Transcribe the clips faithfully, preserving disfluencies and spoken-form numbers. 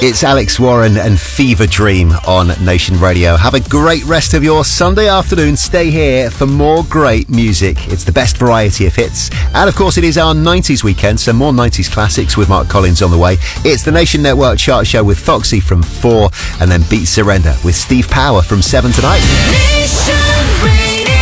It's Alex Warren and Fever Dream on Nation Radio. Have a great rest of your Sunday afternoon. Stay here for more great music. It's the best variety of hits. And of course, it is our nineties weekend, so more nineties classics with Mark Collins on the way. It's the Nation Network Chart Show with Foxy from four, and then Beat Surrender with Steve Power from seven tonight. Nation Radio.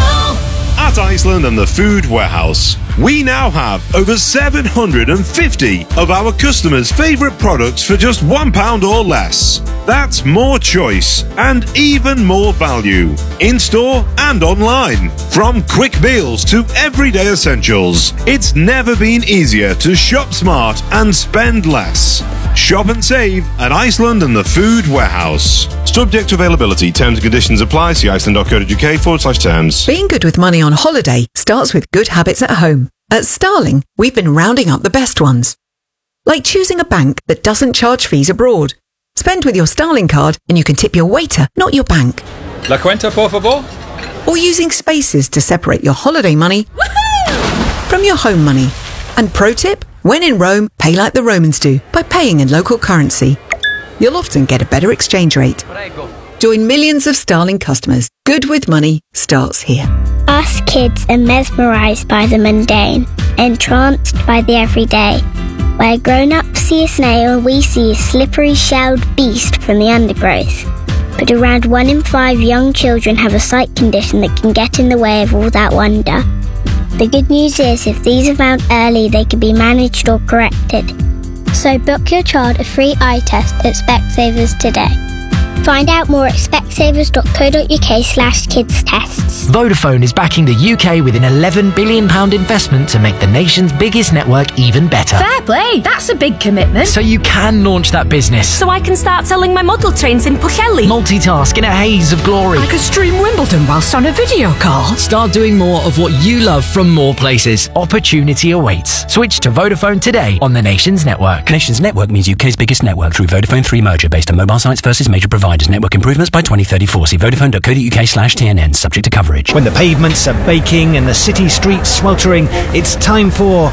At Iceland and the Food Warehouse, we now have over seven hundred fifty of our customers' favourite products for just one pound or less. That's more choice and even more value, in-store and online. From quick meals to everyday essentials, it's never been easier to shop smart and spend less. Shop and save at Iceland and the Food Warehouse. Subject to availability. Terms and conditions apply. See iceland.co.uk forward slash terms. Being good with money on holiday starts with good habits at home. At Starling, we've been rounding up the best ones. Like choosing a bank that doesn't charge fees abroad. Spend with your Starling card and you can tip your waiter, not your bank. La cuenta, por favor? Or using spaces to separate your holiday money Woohoo! From your home money. And pro tip, when in Rome, pay like the Romans do, by paying in local currency. You'll often get a better exchange rate. Join millions of Starling customers. Good with money starts here. Us kids are mesmerised by the mundane, entranced by the everyday. Where grown-ups see a snail, we see a slippery shelled beast from the undergrowth. But around one in five young children have a sight condition that can get in the way of all that wonder. The good news is, if these are found early, they can be managed or corrected. So book your child a free eye test at Specsavers today. Find out more at specsavers.co.uk slash kids tests. Vodafone is backing the U K with an eleven billion pounds investment to make the nation's biggest network even better. Fair play, that's a big commitment. So you can launch that business. So I can start selling my model trains in Pwllheli. Multitask in a haze of glory. I could stream Wimbledon whilst on a video call. Start doing more of what you love from more places. Opportunity awaits. Switch to Vodafone today on the Nation's network. Nation's network means U K's biggest network through Vodafone three merger based on mobile sites versus major providers. Network improvements by twenty thirty-four. See vodafone.co.uk slash TNN. Subject to coverage. When the pavements are baking and the city streets sweltering, it's time for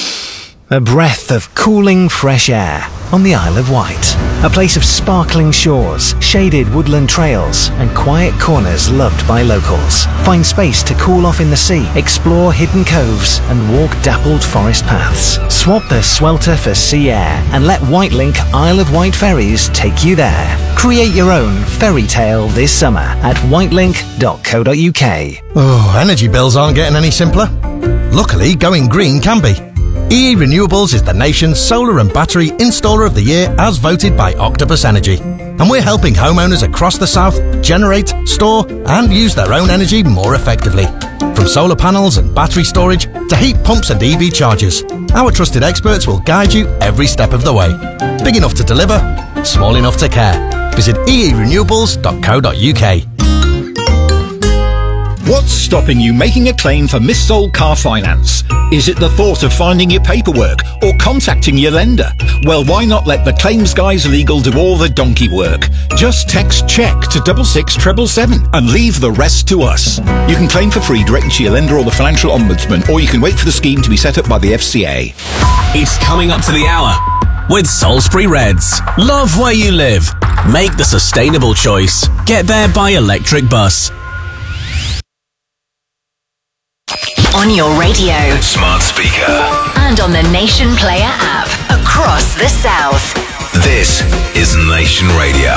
a breath of cooling fresh air on the Isle of Wight. A place of sparkling shores, shaded woodland trails, and quiet corners loved by locals. Find space to cool off in the sea, explore hidden coves, and walk dappled forest paths. Swap the swelter for sea air, and let Whitelink Isle of Wight ferries take you there. Create your own fairy tale this summer at whitelink dot co dot uk. Oh, energy bills aren't getting any simpler. Luckily, going green can be. E E Renewables is the nation's solar and battery installer of the year as voted by Octopus Energy. And we're helping homeowners across the south generate, store and use their own energy more effectively. From solar panels and battery storage to heat pumps and E V chargers, our trusted experts will guide you every step of the way. Big enough to deliver, small enough to care. Visit e e renewables dot co dot uk. What's stopping you making a claim for missold car finance? Is it the thought of finding your paperwork or contacting your lender? Well, why not let the Claims Guys Legal do all the donkey work? Just text CHECK to double six seven seven and leave the rest to us. You can claim for free directly to your lender or the Financial Ombudsman, or you can wait for the scheme to be set up by the F C A. It's coming up to the hour with Salisbury Reds. Love where you live. Make the sustainable choice. Get there by electric bus. On your radio, smart speaker, and on the Nation Player app across the South. This is Nation Radio.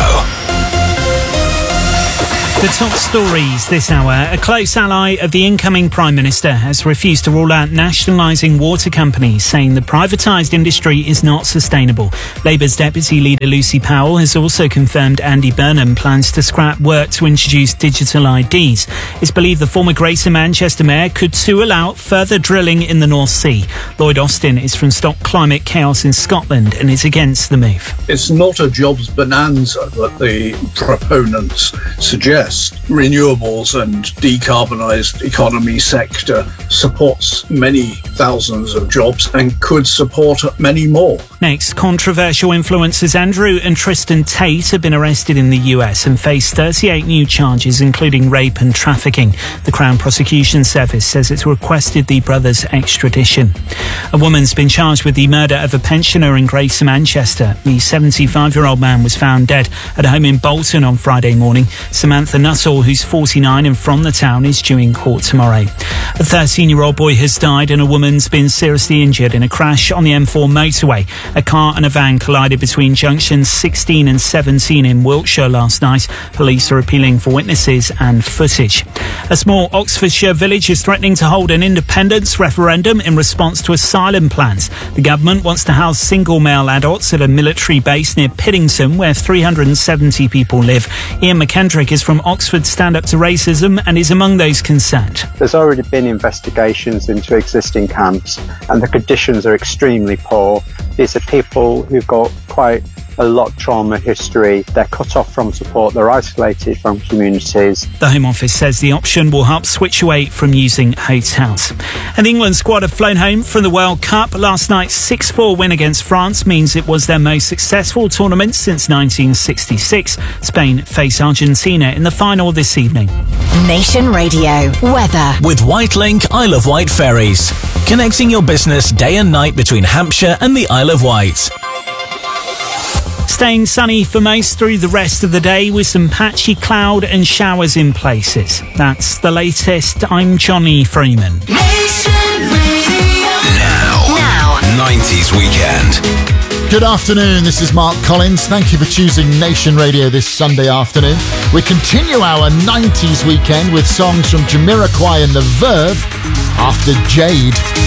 The top stories this hour. A close ally of the incoming Prime Minister has refused to rule out nationalising water companies, saying the privatised industry is not sustainable. Labour's Deputy Leader Lucy Powell has also confirmed Andy Burnham plans to scrap work to introduce digital I Ds. It's believed the former Greater Manchester Mayor could too allow further drilling in the North Sea. Lloyd Austin is from Stop Climate Chaos in Scotland and is against the move. It's not a jobs bonanza that the proponents suggest. best. Renewables and decarbonised economy sector supports many thousands of jobs and could support many more. Next, controversial influencers Andrew and Tristan Tate have been arrested in the U S and face thirty-eight new charges, including rape and trafficking. The Crown Prosecution Service says it's requested the brothers' extradition. A woman's been charged with the murder of a pensioner in Greater Manchester. The seventy-five-year-old man was found dead at a home in Bolton on Friday morning. Samantha Nuttall, who's forty-nine and from the town, is due in court tomorrow. A thirteen-year-old boy has died and a woman's been seriously injured in a crash on the M four motorway. A car and a van collided between junctions sixteen and seventeen in Wiltshire last night. Police are appealing for witnesses and footage. A small Oxfordshire village is threatening to hold an independence referendum in response to asylum plans. The government wants to house single male adults at a military base near Piddington, where three hundred seventy people live. Ian McKendrick is from Oxford Stand Up to Racism and is among those concerned. There's already been investigations into existing camps and the conditions are extremely poor. These are people who've got quite a lot of trauma history. They're cut off from support. They're isolated from communities. The Home Office says the option will help switch away from using hotels. And the England squad have flown home from the World Cup. Last night's six four win against France means it was their most successful tournament since nineteen sixty-six. Spain face Argentina in the final this evening. Nation Radio weather with Whitelink Isle of Wight ferries, connecting your business day and night between Hampshire and the Isle of Wight. Staying sunny for most through the rest of the day with some patchy cloud and showers in places. That's the latest. I'm Johnny Freeman. Nation Radio. Now. Now. nineties Weekend. Good afternoon, this is Mark Collins. Thank you for choosing Nation Radio this Sunday afternoon. We continue our nineties Weekend with songs from Jamiroquai and The Verve after Jade.